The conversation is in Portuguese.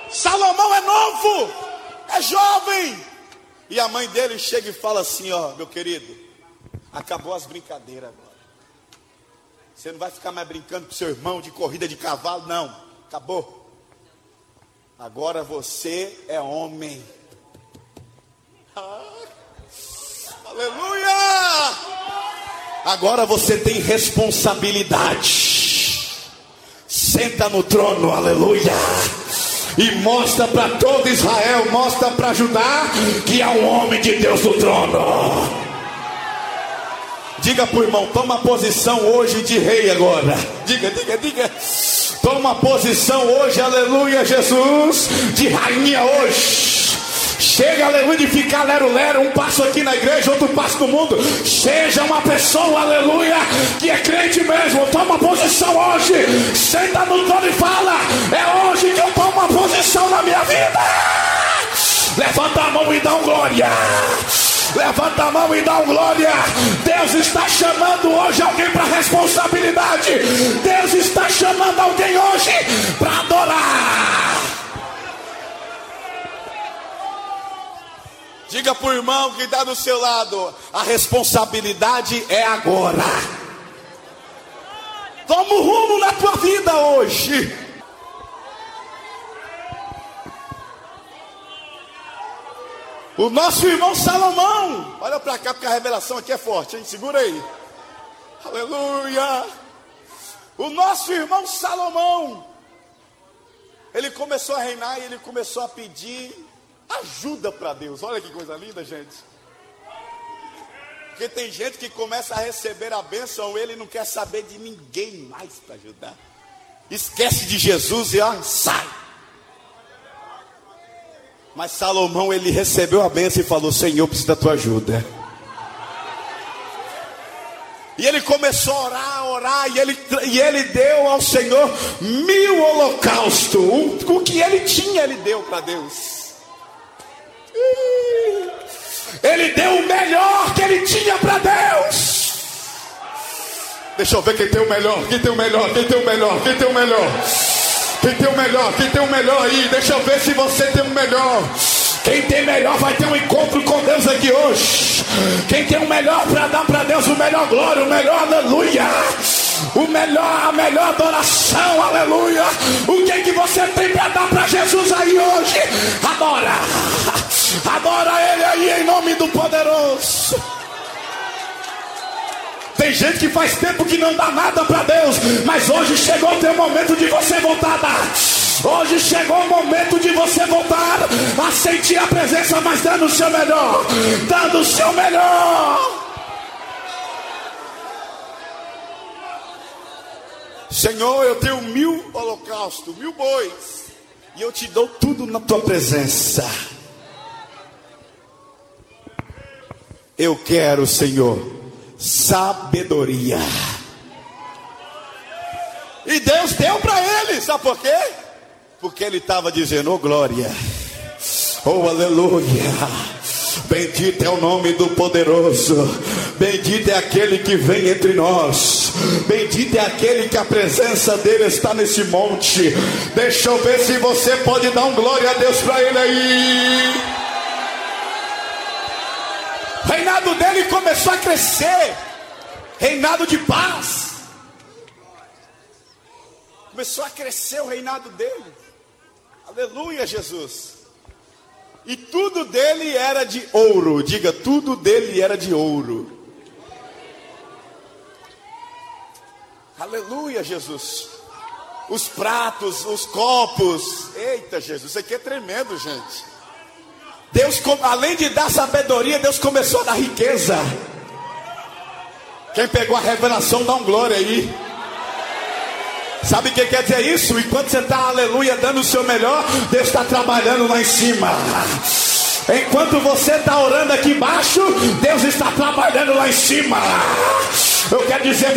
Salomão é novo, é jovem. E a mãe dele chega e fala assim: ó, meu querido, acabou as brincadeiras agora. Você não vai ficar mais brincando com seu irmão de corrida de cavalo, não. Acabou. Agora você é homem. Aleluia! Agora você tem responsabilidade. Senta no trono, aleluia. E mostra para todo Israel, mostra para Judá que há um homem de Deus no trono. Diga para o irmão, toma posição hoje de rei agora. Diga. Toma posição hoje, aleluia, Jesus, de rainha hoje. Chega, aleluia, de ficar lero-lero, um passo aqui na igreja, outro passo no mundo. Seja uma pessoa, aleluia, que é crente mesmo. Toma posição hoje. Senta no trono e fala: é hoje que eu tomo uma posição na minha vida. Levanta a mão e dá um glória. Levanta a mão e dá um glória. Deus está chamando hoje alguém para responsabilidade. Deus está chamando alguém hoje para adorar. Diga para o irmão que está do seu lado: a responsabilidade é agora. Toma um rumo na tua vida hoje. O nosso irmão Salomão, olha para cá porque a revelação aqui é forte, hein? Segura aí. Aleluia. O nosso irmão Salomão, ele começou a reinar e ele começou a pedir ajuda para Deus. Olha que coisa linda, gente. Porque tem gente que começa a receber a bênção, ele não quer saber de ninguém mais para ajudar. Esquece de Jesus e ó, sai. Mas Salomão, ele recebeu a bênção e falou: Senhor, preciso da tua ajuda. E ele começou a orar, e ele deu ao Senhor 1000 holocaustos. O que ele tinha, ele deu para Deus. Ele deu o melhor que ele tinha para Deus. Deixa eu ver quem tem o melhor, quem tem o melhor, quem tem o melhor, quem tem o melhor. Quem tem o melhor, quem tem o melhor aí? Deixa eu ver se você tem o melhor. Quem tem melhor vai ter um encontro com Deus aqui hoje. Quem tem o melhor para dar para Deus, o melhor glória, o melhor aleluia, o melhor, a melhor adoração, aleluia. O que é que você tem para dar para Jesus aí hoje? Adora, adora Ele aí em nome do poderoso. Tem gente que faz tempo que não dá nada para Deus, mas hoje chegou o teu momento de você voltar a dar. Hoje chegou o momento de você voltar a sentir a presença, mas dando o seu melhor. Dando o seu melhor. Senhor, eu tenho 1000 holocaustos, 1000 bois, e eu te dou tudo na tua presença. Eu quero, Senhor, sabedoria. E Deus deu para ele, sabe por quê? Porque ele estava dizendo: oh glória, oh aleluia, bendito é o nome do poderoso, bendito é aquele que vem entre nós, bendito é aquele que a presença dele está nesse monte. Deixa eu ver se você pode dar um glória a Deus para ele aí. O reinado dele começou a crescer, reinado de paz. Começou a crescer o reinado dele. Aleluia, Jesus. E tudo dele era de ouro. Diga, tudo dele era de ouro. Aleluia, Jesus. Os pratos, os copos. Eita, Jesus, isso aqui é tremendo, gente. Deus, além de dar sabedoria, Deus começou a dar riqueza. Quem pegou a revelação, dá um glória aí. Sabe o que quer dizer isso? Enquanto você está, aleluia, dando o seu melhor, Deus está trabalhando lá em cima. Enquanto você está orando aqui embaixo, Deus está trabalhando lá em cima. Eu quero dizer